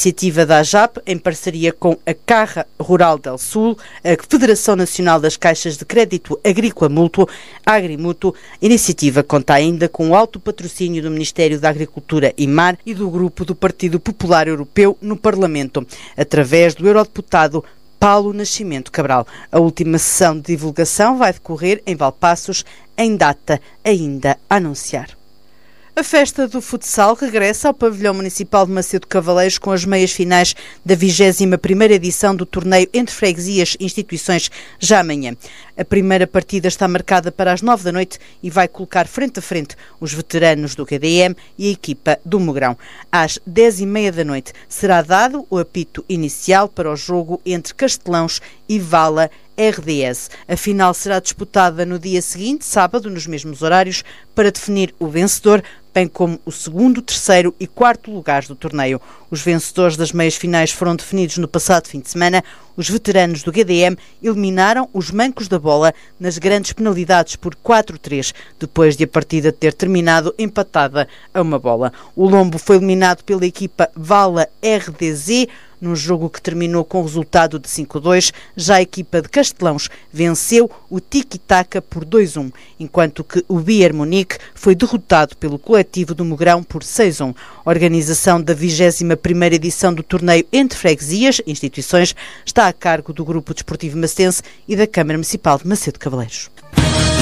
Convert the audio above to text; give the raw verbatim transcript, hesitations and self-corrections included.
Iniciativa da A J A P, em parceria com a Caja Rural del Sul, a Federação Nacional das Caixas de Crédito Agrícola Mútuo, Agrimutuo. A iniciativa conta ainda com o alto patrocínio do Ministério da Agricultura e Mar e do Grupo do Partido Popular Europeu no Parlamento, através do eurodeputado Paulo Nascimento Cabral. A última sessão de divulgação vai decorrer em Valpaços, em data ainda a anunciar. A festa do futsal regressa ao pavilhão municipal de Macedo Cavaleiros com as meias finais da vigésima primeira edição do torneio entre freguesias e instituições já amanhã. A primeira partida está marcada para as nove da noite e vai colocar frente a frente os veteranos do G D M e a equipa do Mogrão. Às dez e meia da noite será dado o apito inicial para o jogo entre Castelãos e Vala R D S. A final será disputada no dia seguinte, sábado, nos mesmos horários, para definir o vencedor, bem como o segundo, terceiro e quarto lugares do torneio. Os vencedores das meias finais foram definidos no passado fim de semana. Os veteranos do G D M eliminaram os mancos da bola nas grandes penalidades por quatro a três, depois de a partida ter terminado empatada a uma bola. O Lombo foi eliminado pela equipa Vala R D Z, num jogo que terminou com o resultado de cinco a dois. Já a equipa de Castelãos venceu o Tiki-Taka por dois a um, enquanto que o Bayern Munique foi derrotado pelo coletivo do Mogrão por seis a um. A organização da vigésima primeira edição do torneio entre freguesias e instituições está a cargo do Grupo Desportivo Macense e da Câmara Municipal de Macedo Cavaleiros.